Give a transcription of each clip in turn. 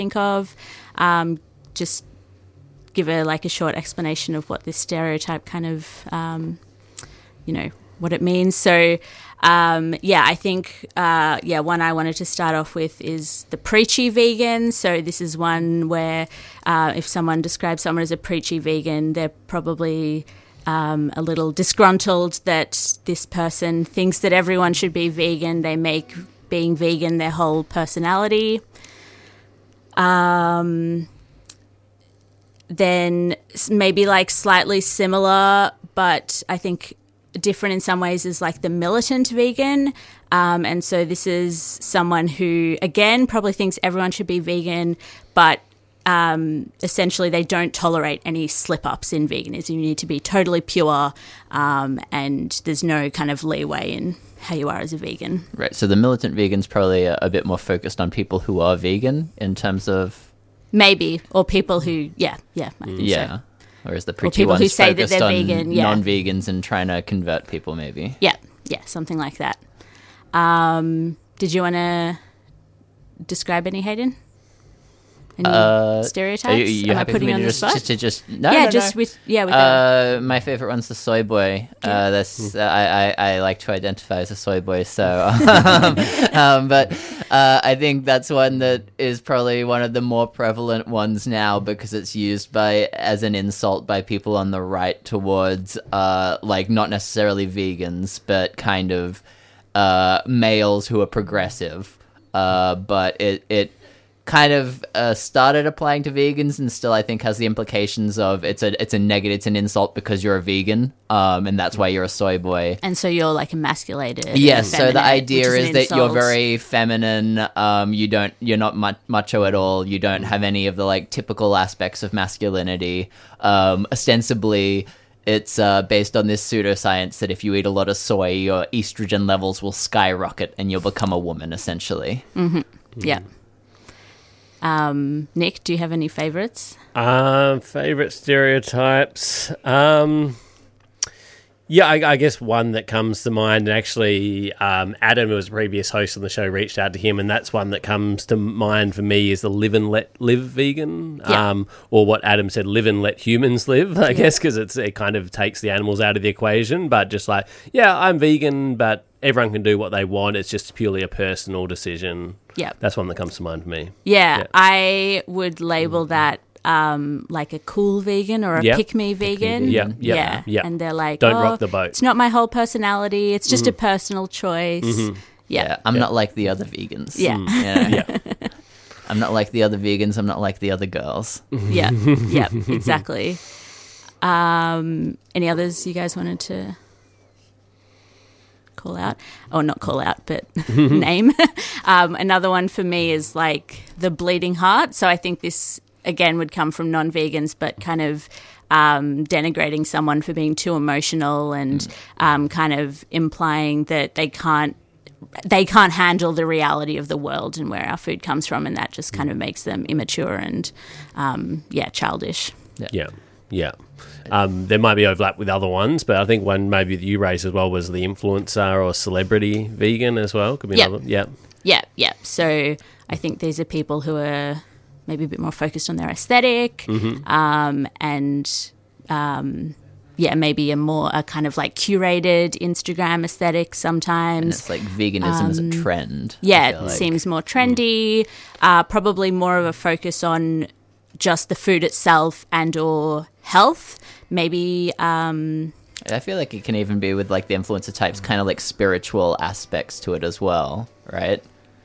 think of. Just give a short explanation of what this stereotype kind of, what it means. So, I think, one I wanted to start off with is the preachy vegan. So this is one where if someone describes someone as a preachy vegan, they're probably a little disgruntled that this person thinks that everyone should be vegan. They make being vegan their whole personality. Then maybe slightly similar, but I think different in some ways is the militant vegan. And so this is someone who, again, probably thinks everyone should be vegan, but essentially they don't tolerate any slip-ups in veganism. You need to be totally pure, and there's no kind of leeway in how you are as a vegan. Right, so the militant vegan's probably a bit more focused on people who are vegan in terms of... Maybe, or people who, I think so. Whereas the preachy ones who say that focused they're on vegan, non-vegans and trying to convert people, maybe. Yeah, something like that. Did you want to describe any, Hayden? Any stereotypes? Are you Am I happy putting for me on to the spot? No. My favorite one's the soy boy. I like to identify as a soy boy, so but I think that's one that is probably one of the more prevalent ones now because it's used as an insult by people on the right towards not necessarily vegans, but kind of males who are progressive. But it kind of started applying to vegans and still I think has the implications of it's a negative, it's an insult because you're a vegan, and that's why you're a soy boy. And so you're emasculated. Yes, so the idea is that you're very feminine, you're not macho at all, you don't have any of the typical aspects of masculinity. Ostensibly it's based on this pseudoscience that if you eat a lot of soy, your estrogen levels will skyrocket and you'll become a woman, essentially. Mm-hmm. Yeah. Nick, do you have any favourites? Favourite stereotypes? I guess one that comes to mind, and actually Adam, who was a previous host on the show, reached out to him, and that's one that comes to mind for me is the live and let live vegan, or what Adam said, live and let humans live, I guess, because it kind of takes the animals out of the equation, but just I'm vegan, but everyone can do what they want. It's just purely a personal decision. Yeah. That's one that comes to mind for me. Yeah. I would label that a cool vegan or a pick-me vegan. Yeah. And they're don't rock the boat. It's not my whole personality. It's just a personal choice. Mm-hmm. Yeah. I'm not like the other vegans. Yeah. Yeah. I'm not like the other vegans. I'm not like the other girls. Yeah. Yeah, exactly. Any others you guys wanted to call out? Or not call out, but name. Another one for me is the bleeding heart. So I think this, again, would come from non-vegans, but kind of denigrating someone for being too emotional and kind of implying that they can't handle the reality of the world and where our food comes from, and that just kind of makes them immature and, childish. Yeah. There might be overlap with other ones, but I think one maybe that you raised as well was the influencer or celebrity vegan as well. Could be another. Yeah. So I think these are people who are maybe a bit more focused on their aesthetic, maybe a kind of curated Instagram aesthetic sometimes. And it's veganism is a trend. Yeah, it seems more trendy, probably more of a focus on just the food itself and or health. Maybe... I feel like it can even be with the influencer types, kind of spiritual aspects to it as well, right?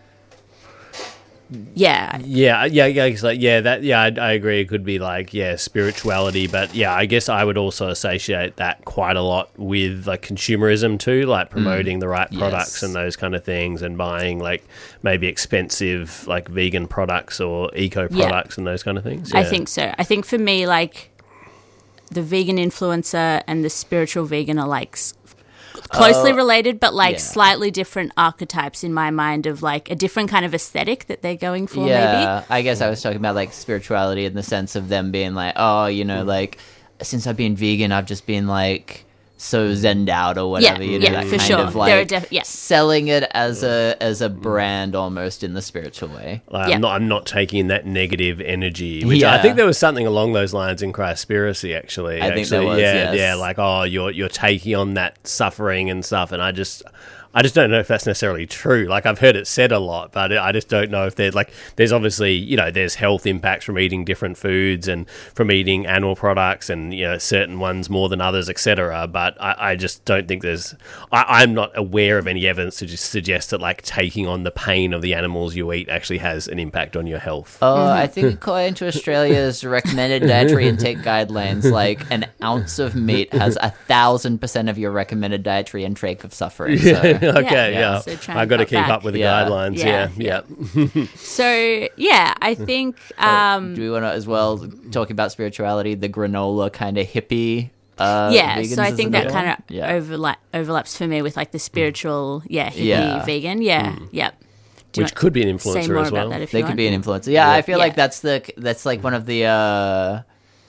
Yeah. I agree. It could be spirituality, but I guess I would also associate that quite a lot with consumerism too, promoting the right products and those kind of things, and buying maybe expensive vegan products or eco products and those kind of things. I think so. I think for me, the vegan influencer and the spiritual vegan are closely related, but slightly different archetypes in my mind of a different kind of aesthetic that they're going for. Yeah, maybe. I guess I was talking about spirituality in the sense of them being since I've been vegan, I've just been so zenned out or whatever. That for kind sure. of like Yeah. selling it as a brand almost in the spiritual way. I'm not taking that negative energy, which I think there was something along those lines in Christspiracy, actually. I think there was, yes. Like, oh, you're taking on that suffering and stuff, and I just don't know if that's necessarily true. Like, I've heard it said a lot, but I just don't know if there's obviously, there's health impacts from eating different foods and from eating animal products and, certain ones more than others, etc. But I just don't think I'm not aware of any evidence to just suggest that, like, taking on the pain of the animals you eat actually has an impact on your health. I think according to Australia's recommended dietary intake guidelines, like, an ounce of meat has 1,000% of your recommended dietary intake of suffering. So. Okay, yeah. So I've got to keep up with the guidelines. Yeah. So, I think... do we want to as well talk about spirituality, the granola kind of hippie so I think that kind of overlaps for me with, like, the spiritual, hippie vegan. Yeah. Which could be an influencer as well. They could be an influencer. Yeah, I feel like that's like one of the...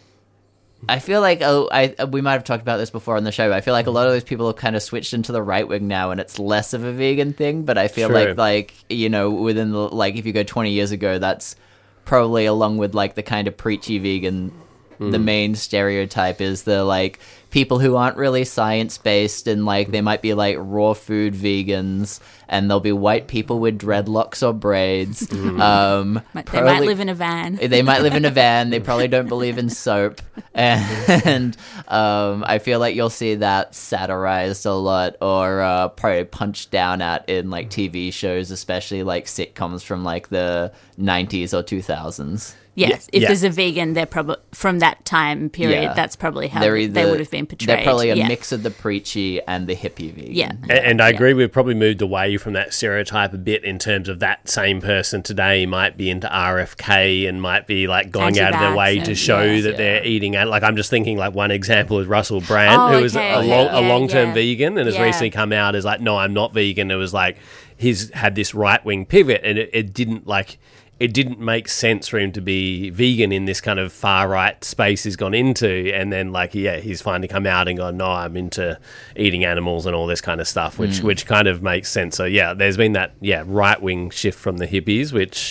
I feel like we might have talked about this before on the show. But I feel like a lot of those people have kind of switched into the right wing now, and it's less of a vegan thing. But I feel like within the, like, if you go 20 years ago, that's probably along with, like, the kind of preachy vegan. The main stereotype is the, like, people who aren't really science-based and, like, they might be, like, raw food vegans, and they'll be white people with dreadlocks or braids. They might live in a van. They might live in a van. They probably don't believe in soap. And I feel like you'll see that satirized a lot or probably punched down at in, like, TV shows, especially, like, sitcoms from, like, the 90s or 2000s. Yes, if there's a vegan, they're probably from that time period. That's probably how they would have been portrayed. They're probably a mix of the preachy and the hippie vegan. Yeah, and I agree. We've probably moved away from that stereotype a bit in terms of that same person today might be into RFK and might be, like, going out of their way to show that they're eating. Like, I'm just thinking, like, one example is Russell Brand, who is a long-term vegan and has recently come out as, like, no, I'm not vegan. It was like he's had this right-wing pivot, and it didn't, like... It didn't make sense for him to be vegan in this kind of far-right space he's gone into, and then, like, he's finally come out and gone, no, I'm into eating animals and all this kind of stuff, which kind of makes sense. So, there's been that, right-wing shift from the hippies, which,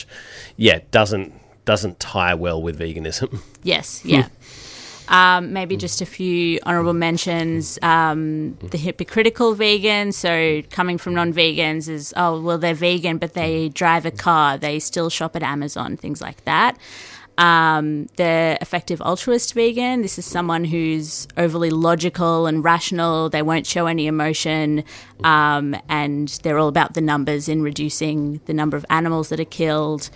doesn't tie well with veganism. Yes, maybe just a few honourable mentions. The hypocritical vegan, so coming from non-vegans is, they're vegan, but they drive a car, they still shop at Amazon, things like that. The effective altruist vegan, this is someone who's overly logical and rational, they won't show any emotion, and they're all about the numbers in reducing the number of animals that are killed.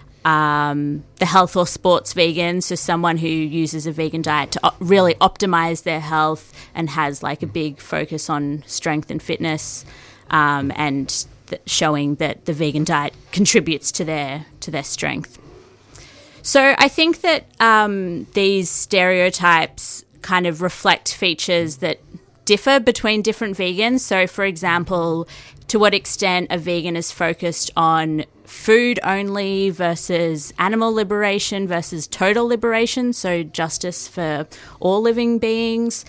The health or sports vegan, so someone who uses a vegan diet to really optimize their health and has, like, a big focus on strength and fitness, and showing that the vegan diet contributes to their strength. So I think that these stereotypes kind of reflect features that differ between different vegans. So, for example, to what extent a vegan is focused on food only versus animal liberation versus total liberation, so justice for all living beings.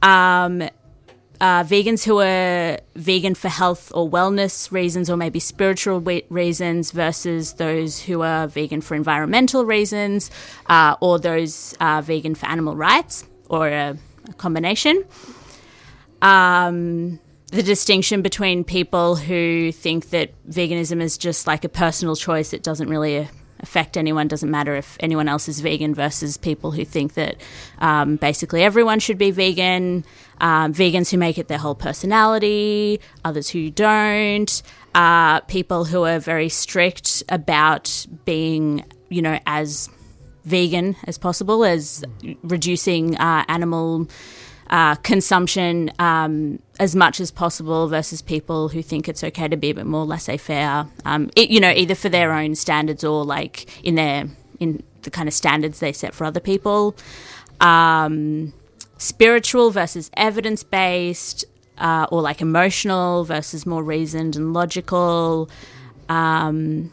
Vegans who are vegan for health or wellness reasons or maybe spiritual reasons versus those who are vegan for environmental reasons, or those vegan for animal rights, or a combination. The distinction between people who think that veganism is just like a personal choice, it doesn't really affect anyone, doesn't matter if anyone else is vegan, versus people who think that basically everyone should be vegan, vegans who make it their whole personality, others who don't, people who are very strict about being, as vegan as possible, as reducing animal consumption as much as possible, versus people who think it's okay to be a bit more laissez-faire, either for their own standards or like in the kind of standards they set for other people. Spiritual versus evidence-based, or like emotional versus more reasoned and logical. Do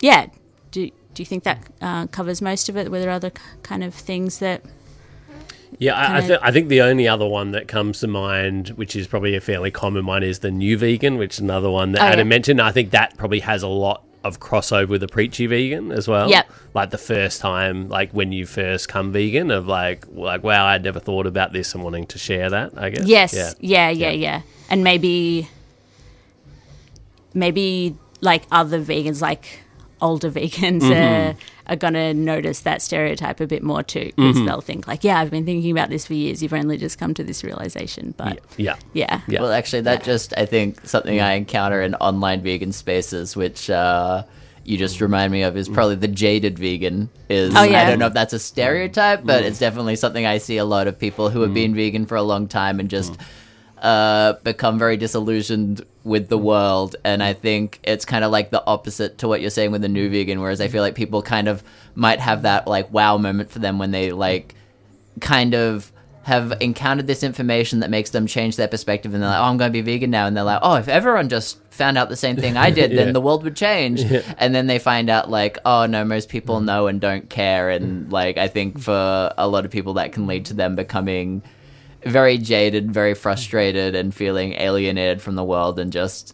you think that covers most of it? Were there other kind of things that Yeah, I think the only other one that comes to mind, which is probably a fairly common one, is the New Vegan, which is another one that Adam mentioned. I think that probably has a lot of crossover with the Preachy Vegan as well. Yep. Like the first time, like when you first come vegan, of like wow, I'd never thought about this and wanting to share that, I guess. Yes. Yeah. And maybe like other vegans, like older vegans are going to notice that stereotype a bit more too, because they'll think like, yeah, I've been thinking about this for years. You've only just come to this realization. But yeah. Well, actually, that just, I think, something I encounter in online vegan spaces, which you just remind me of, is probably the jaded vegan. I don't know if that's a stereotype, but it's definitely something I see a lot of people who have been vegan for a long time and just become very disillusioned with the world. And I think it's kind of like the opposite to what you're saying with the New Vegan, whereas I feel like people kind of might have that like wow moment for them when they like kind of have encountered this information that makes them change their perspective, and they're like, oh, I'm going to be vegan now, and they're like, oh, if everyone just found out the same thing I did, then the world would change. And then they find out like, oh no, most people know and don't care. And like, I think for a lot of people that can lead to them becoming very jaded, very frustrated, and feeling alienated from the world, and just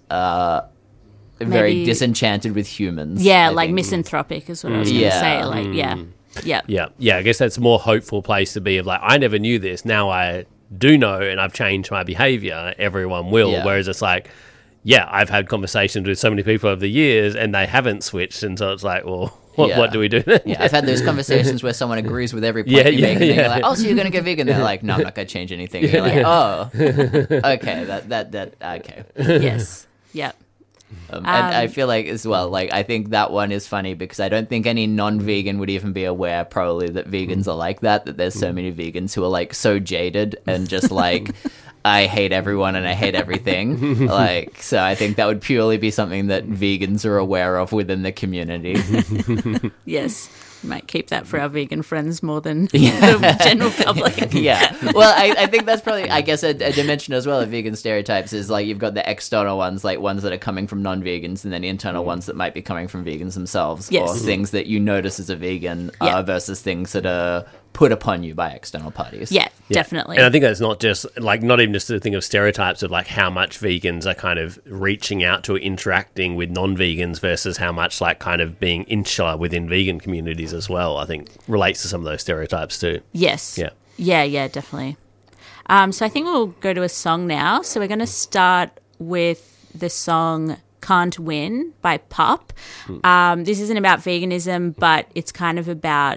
very disenchanted with humans. Yeah, like misanthropic is what I was going to say. Like, Yeah, I guess that's a more hopeful place to be, of like, I never knew this, now I do know, and I've changed my behaviour, everyone will. Whereas it's like, yeah, I've had conversations with so many people over the years and they haven't switched, and so it's like, well, what do we do then? Yeah, I've had those conversations where someone agrees with every point you make, and then you're like, oh, so you're going to go vegan? They're like, no, I'm not going to change anything. And you're like, oh, okay, okay. Yes, yep. And I feel like as well, like, I think that one is funny because I don't think any non-vegan would even be aware probably that vegans are like that there's so many vegans who are like so jaded and just like, I hate everyone and I hate everything. Like, so I think that would purely be something that vegans are aware of within the community. Yes. Might keep that for our vegan friends more than the general public. Well, I think that's probably, I guess, a dimension as well of vegan stereotypes is like you've got the external ones, like ones that are coming from non-vegans, and then the internal ones that might be coming from vegans themselves, or things that you notice as a vegan versus things that are put upon you by external parties. Yeah, definitely. And I think that's not just like, not even just the thing of stereotypes of like how much vegans are kind of reaching out to interacting with non-vegans versus how much like kind of being insular within vegan communities as well, I think relates to some of those stereotypes too. Yes. Yeah, definitely. So I think we'll go to a song now. So we're going to start with the song Can't Win by Pup. This isn't about veganism, but it's kind of about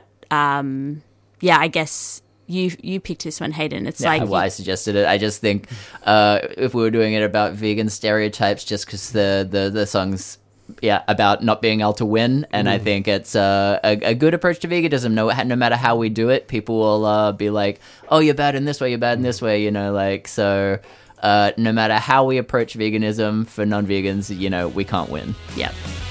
I guess you picked this one, Hayden. It's I suggested it. I just think if we were doing it about vegan stereotypes, just because the song's about not being able to win, and I think it's a good approach to veganism. No matter how we do it, people will be like, "Oh, you're bad in this way. You're bad in this way." You know, like so. No matter how we approach veganism for non-vegans, you know, we can't win. Yep.